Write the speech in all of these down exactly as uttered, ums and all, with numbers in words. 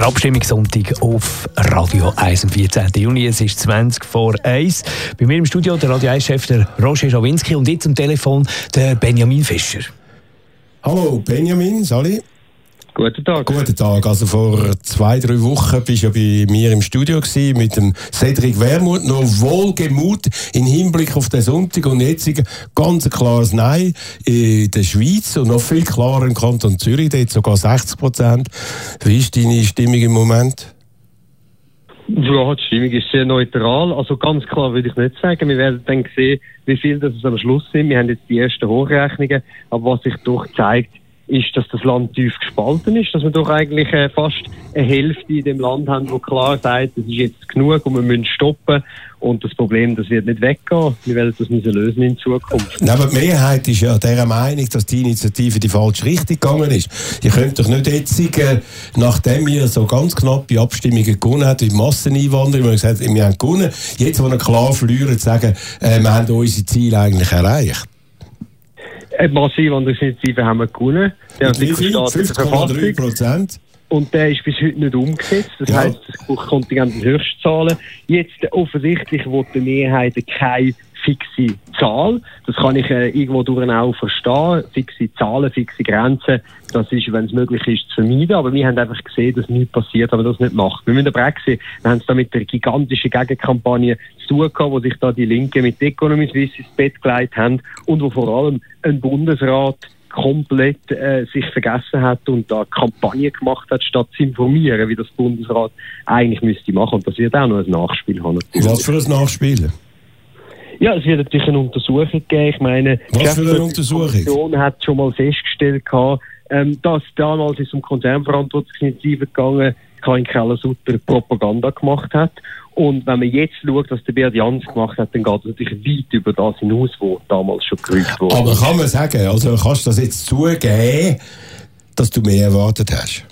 Der Abstimmungssonntag auf Radio eins am vierzehnten Juni. Es ist zwanzig vor eins. Bei mir im Studio der Radio eins-Chef, der Roger Schawinski, und jetzt am Telefon der Benjamin Fischer. Hallo Benjamin, Sali. Guten Tag. Guten Tag. Also vor zwei, drei Wochen bist du ja bei mir im Studio gewesen, mit dem Cedric Wermuth, noch wohlgemut im Hinblick auf den Sonntag, und jetzt ein ganz klares Nein in der Schweiz und noch viel klarer im Kanton Zürich, dort sogar sechzig Prozent. Wie ist deine Stimmung im Moment? Ja, die Stimmung ist sehr neutral. Also ganz klar würde ich nicht sagen. Wir werden dann sehen, wie viel das am Schluss sind. Wir haben jetzt die ersten Hochrechnungen, aber was sich doch zeigt, ist, dass das Land tief gespalten ist, dass wir doch eigentlich äh, fast eine Hälfte in dem Land haben, die klar sagt, das ist jetzt genug und wir müssen stoppen. Und das Problem, das wird nicht weggehen. Wir werden das müssen lösen in Zukunft. Aber die Mehrheit ist ja der Meinung, dass die Initiative die falsche Richtung gegangen ist. Ihr könnt doch nicht jetzt, äh, nachdem ihr so ganz knappe Abstimmungen gewonnen habt, wie Masseneinwanderung, wir haben gesagt, wir haben gewonnen, jetzt, wo wir klar verlieren, sagen, äh, wir haben unsere Ziele eigentlich erreicht. Eine Masseneinwanderungsinitiative haben wir gewonnen. Der fünf Komma drei Prozent. Und der ist bis heute nicht umgesetzt. Das Ja. heisst, das Buchkontingent sind Höchstzahlen. Jetzt offensichtlich will die Mehrheit keine fixe Zahl. Das kann ich äh, irgendwo durch auch verstehen. Fixe Zahlen, fixe Grenzen, das ist, wenn es möglich ist, zu vermeiden. Aber wir haben einfach gesehen, dass nichts passiert, aber das nicht macht. Wir müssen aber auch sehen, wir haben es da mit der gigantischen Gegenkampagne zu tun gehabt, wo sich da die Linken mit Economy Suisse ins Bett gelegt haben und wo vor allem ein Bundesrat komplett äh, sich vergessen hat und da Kampagne gemacht hat, statt zu informieren, wie das Bundesrat eigentlich müsste machen. Und das wird auch noch ein Nachspiel haben. Was für ein Nachspiel? Ja, es wird natürlich eine Untersuchung geben. Ich meine, Was für eine Untersuchung? Die Kommission hat schon mal festgestellt, gehabt, ähm, dass damals es um Konzernverantwortungsinitiative gegangen, Karin Keller-Sutter Propaganda gemacht hat. Und wenn man jetzt schaut, was der Beat Jans gemacht hat, dann geht es natürlich weit über das hinaus, was damals schon gerügt wurde. Aber kann man sagen, also kannst du das jetzt zugeben, dass du mehr erwartet hast?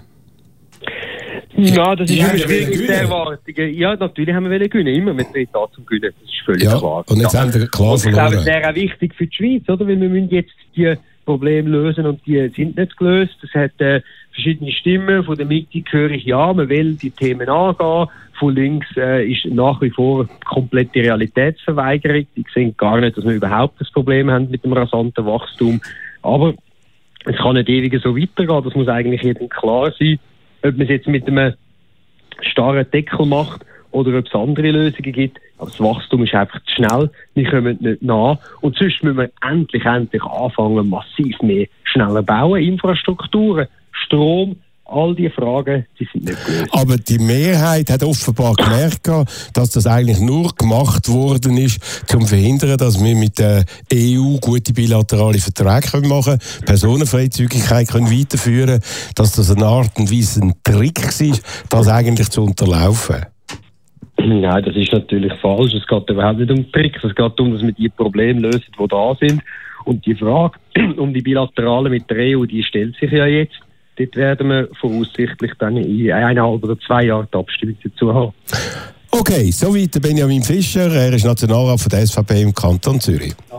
Ja, das ist Die immer haben ja schwierig wollen mit den Erwartungen. Ja, natürlich haben wir wollen gewinnen. Immer mit drei Tagen zum Gewinnen. Das ist völlig Ja, klar. und jetzt ja. haben wir klar Und ich glaube, verloren. es wäre auch wichtig für die Schweiz, oder? Weil wir müssen jetzt die Probleme lösen und die sind nicht gelöst. Es hat äh, verschiedene Stimmen. Von der Mitte höre ich, ja, man will die Themen angehen. Von links äh, ist nach wie vor komplette Realitätsverweigerung. Die sehen gar nicht, dass wir überhaupt das Problem haben mit dem rasanten Wachstum. Aber es kann nicht ewig so weitergehen. Das muss eigentlich jedem klar sein, ob man es jetzt mit einem starren Deckel macht oder ob es andere Lösungen gibt. Aber das Wachstum ist einfach zu schnell. Wir kommen nicht nach. Und sonst müssen wir endlich, endlich anfangen, massiv mehr schneller bauen. Infrastrukturen, Strom, all diese Fragen, die sind nicht gelöst. Aber die Mehrheit hat offenbar gemerkt, dass das eigentlich nur gemacht worden ist, um zu verhindern, dass wir mit der E U gute bilaterale Verträge machen können, Personenfreizügigkeit können weiterführen, dass das eine Art und Weise ein Trick war, das eigentlich zu unterlaufen. Nein, das ist natürlich falsch. Es geht überhaupt nicht um Tricks. Es geht darum, dass wir die Probleme lösen, die da sind. Und die Frage um die Bilaterale mit der E U, die stellt sich ja jetzt. Dort werden wir voraussichtlich dann in eineinhalb oder zwei Jahren die Abstimmung dazu haben. Okay, soweit Benjamin Fischer. Er ist Nationalrat von der S V P im Kanton Zürich.